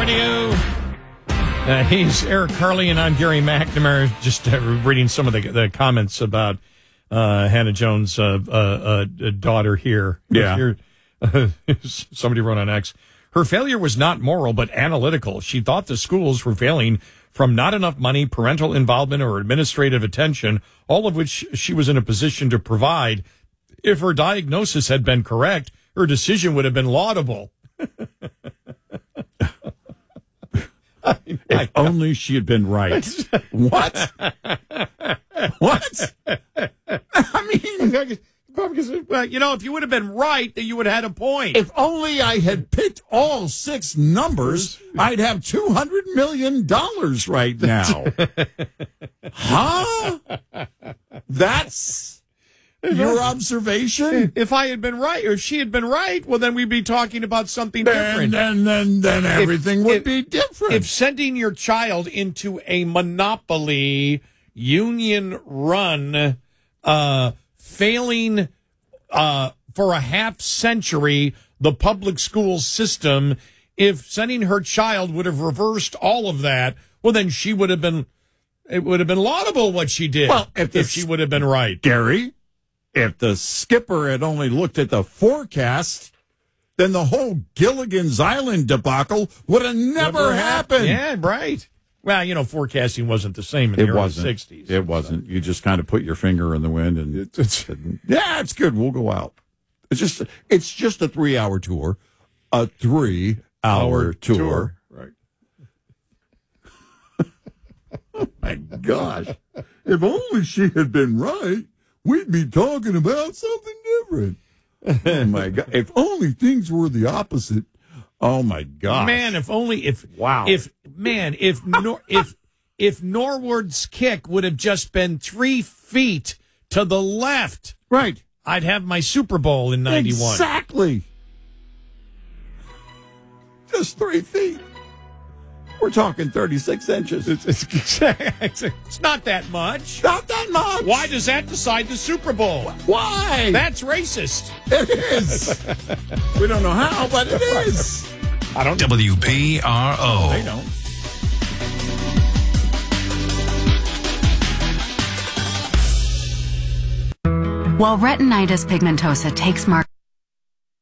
Radio. He's Eric Carly, and I'm Gary McNamara. Just reading some of the comments about Hannah Jones' daughter here. Yeah. Somebody wrote on X, her failure was not moral, but analytical. She thought the schools were failing from not enough money, parental involvement, or administrative attention, all of which she was in a position to provide. If her diagnosis had been correct, her decision would have been laudable. If only she had been right. What? What? I mean, well, if you would have been right, then you would have had a point. if only I had picked all 6 numbers, I'd have $200 million right now. Huh? That's your observation? If I had been right, or if she had been right, well, then we'd be talking about something different. Then everything would be different. If sending your child into a monopoly, union-run, failing for a half century, the public school system, if sending her child would have reversed all of that, well, then it would have been laudable what she did. Well, if she would have been right. Gary, if the skipper had only looked at the forecast, then the whole Gilligan's Island debacle would have never happened. Yeah, right. Well, forecasting wasn't the same in the early 60s. It wasn't. You just kind of put your finger in the wind and it's good. We'll go out. It's just a 3-hour tour. A 3-hour tour. Right. Oh my gosh. If only she had been right, we'd be talking about something different. Oh my God. If only things were the opposite. Oh my God. Man, if Norwood's kick would have just been 3 feet to the left, right, I'd have my Super Bowl in 91. Exactly. Just 3 feet. We're talking 36 inches. It's not that much. Not that much. Why does that decide the Super Bowl? Why? That's racist. It is. We don't know how, but it is. I don't know. WPRO. They don't. While retinitis pigmentosa takes mark